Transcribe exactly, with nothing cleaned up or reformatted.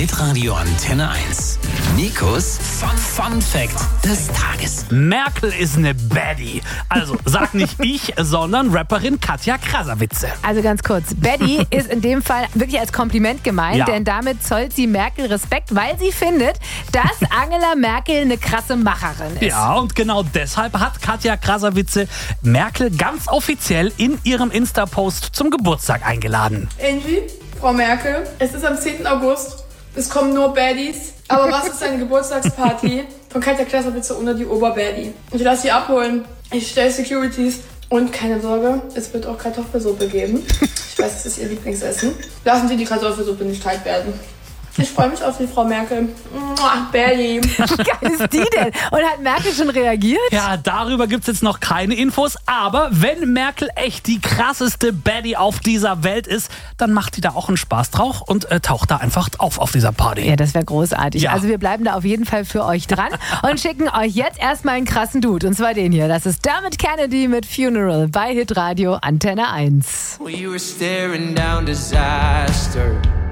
Hitradio Antenne eins. Nikos Fun, Fun Fact des Tages. Merkel ist eine Baddie. Also, sag nicht ich, sondern Rapperin Katja Krasavice. Also ganz kurz, Baddie ist in dem Fall wirklich als Kompliment gemeint, Ja. denn damit zollt sie Merkel Respekt, weil sie findet, dass Angela Merkel eine krasse Macherin ist. Ja, und genau deshalb hat Katja Krasavice Merkel ganz offiziell in ihrem Insta-Post zum Geburtstag eingeladen. Angie, Frau Merkel, es ist am zehnten August. Es kommen nur Baddies. Aber was ist eine Geburtstagsparty von Katja Krasavice ohne die Oberbaddie? Ich lasse sie abholen. Ich stelle Securities. Und keine Sorge, es wird auch Kartoffelsuppe geben. Ich weiß, es ist ihr Lieblingsessen. Lassen Sie die Kartoffelsuppe nicht kalt werden. Ich freue mich auf die Frau Merkel. Mua, Baddie. Wie geil ist die denn? Und hat Merkel schon reagiert? Ja, darüber gibt's jetzt noch keine Infos, aber wenn Merkel echt die krasseste Baddie auf dieser Welt ist, dann macht die da auch einen Spaß drauf und äh, taucht da einfach auf auf dieser Party. Ja, das wäre großartig. Ja. Also wir bleiben da auf jeden Fall für euch dran und schicken euch jetzt erstmal einen krassen Dude. Und zwar den hier. Das ist Dermot Kennedy mit Funeral bei Hitradio Antenne eins. Well, you were staring down disaster.